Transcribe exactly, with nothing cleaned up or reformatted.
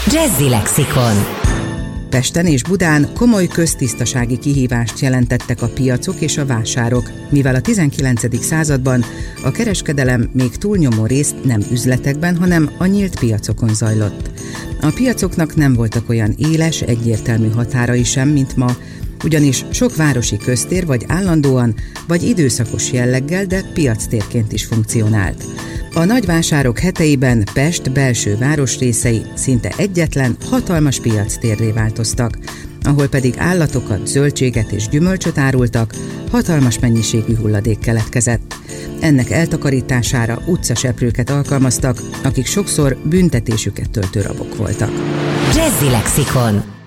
Jazzy Lexikon. Pesten és Budán komoly köztisztasági kihívást jelentettek a piacok és a vásárok, mivel a tizenkilencedik században a kereskedelem még túlnyomó részt nem üzletekben, hanem a nyílt piacokon zajlott. A piacoknak nem voltak olyan éles, egyértelmű határai sem, mint ma, ugyanis sok városi köztér vagy állandóan, vagy időszakos jelleggel, de piactérként is funkcionált. A nagy vásárok heteiben Pest belső városrészei szinte egyetlen, hatalmas piactérré változtak, ahol pedig állatokat, zöldséget és gyümölcsöt árultak, hatalmas mennyiségű hulladék keletkezett. Ennek eltakarítására utcaseprőket alkalmaztak, akik sokszor büntetésüket töltő rabok voltak. Jazzy Lexikon.